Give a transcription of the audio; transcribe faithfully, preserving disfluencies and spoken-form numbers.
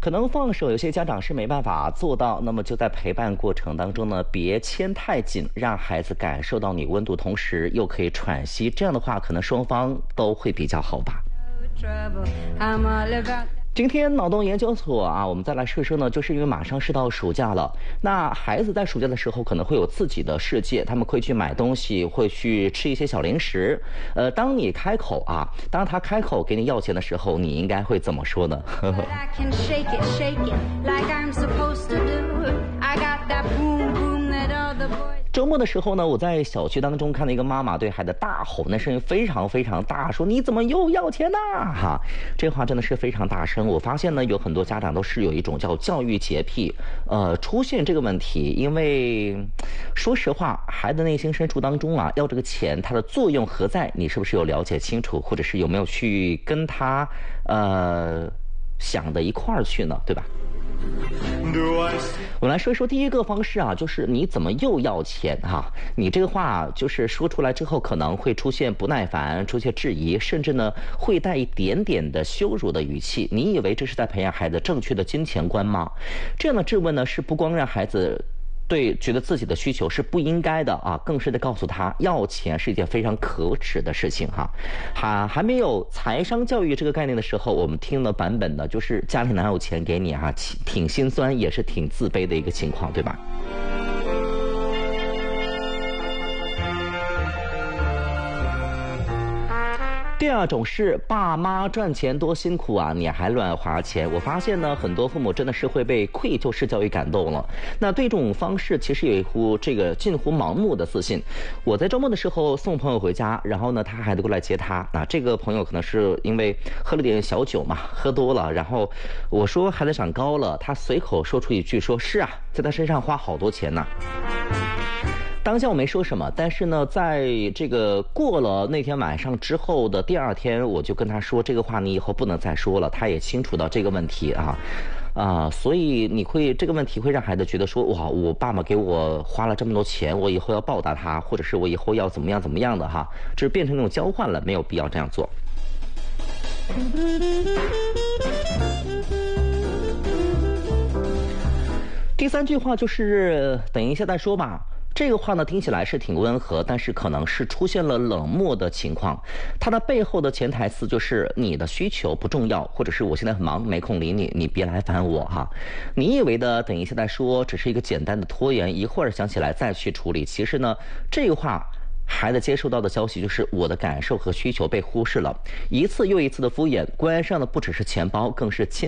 可能放手，有些家长是没办法做到。那么就在陪伴过程当中呢，别牵太紧，让孩子感受到你温度，同时又可以喘息。这样的话，可能双方都会比较好吧。今天脑洞研究所啊，我们再来说说呢，就是因为马上是到暑假了，那孩子在暑假的时候可能会有自己的世界，他们会去买东西，会去吃一些小零食。呃，当你开口啊，当他开口给你要钱的时候，你应该会怎么说呢？周末的时候呢，我在小区当中看到一个妈妈对孩子大吼，那声音非常非常大，说你怎么又要钱呢？哈，这话真的是非常大声。我发现呢，有很多家长都是有一种叫教育洁癖，呃，出现这个问题，因为说实话，孩子内心深处当中啊，要这个钱它的作用何在？你是不是有了解清楚，或者是有没有去跟他呃想的一块儿去呢？对吧？我们来说一说第一个方式啊，就是你怎么又要钱哈？你这个话就是说出来之后，可能会出现不耐烦，出现质疑，甚至呢会带一点点的羞辱的语气。你以为这是在培养孩子正确的金钱观吗？这样的质问呢，是不光让孩子对觉得自己的需求是不应该的啊，更是的告诉他要钱是一件非常可耻的事情哈。还还没有财商教育这个概念的时候，我们听的版本呢，就是家里哪有钱给你啊，挺心酸，也是挺自卑的一个情况，对吧？第二种是爸妈赚钱多辛苦啊，你还乱花钱。我发现呢，很多父母真的是会被愧疚式教育感动了。那对这种方式其实有一乎这个近乎盲目的自信。我在周末的时候送朋友回家，然后呢，他孩子过来接他。那这个朋友可能是因为喝了点小酒嘛，喝多了。然后我说孩子长高了，他随口说出一句说：“是啊，在他身上花好多钱呢。”当下我没说什么，但是呢，在这个过了那天晚上之后的第二天，我就跟他说这个话，你以后不能再说了。他也清楚到这个问题啊，啊，所以你会这个问题会让孩子觉得说，哇，我爸爸给我花了这么多钱，我以后要报答他，或者是我以后要怎么样怎么样的哈，这是变成那种交换了，没有必要这样做。第三句话就是等一下再说吧。这个话呢听起来是挺温和，但是可能是出现了冷漠的情况。它的背后的潜台词就是你的需求不重要，或者是我现在很忙没空理你，你别来烦我哈。你以为的等一下再说只是一个简单的拖延，一会儿想起来再去处理，其实呢这个话孩子接收到的消息就是我的感受和需求被忽视了，一次又一次的敷衍，关上的不只是钱包，更是亲